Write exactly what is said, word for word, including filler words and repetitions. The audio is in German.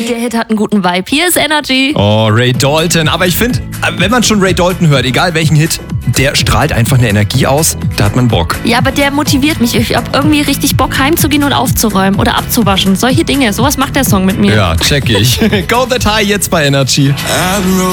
Der Hit hat einen guten Vibe. Hier ist Energy. Oh, Ray Dalton. Aber ich finde, wenn man schon Ray Dalton hört, egal welchen Hit, der strahlt einfach eine Energie aus, da hat man Bock. Ja, aber der motiviert mich. Ich hab irgendwie richtig Bock, heimzugehen und aufzuräumen oder abzuwaschen. Solche Dinge. Sowas macht der Song mit mir. Ja, check ich. Go That High jetzt bei Energy.